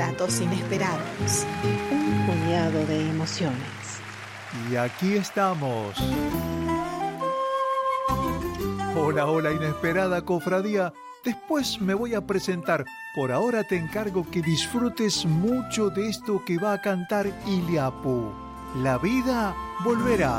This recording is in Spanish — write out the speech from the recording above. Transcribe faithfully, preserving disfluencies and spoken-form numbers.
relatos inesperados. Un puñado de emociones. Y aquí estamos. Hola, hola, inesperada cofradía. Después me voy a presentar. Por ahora te encargo que disfrutes mucho de esto que va a cantar Iliapu. La vida volverá.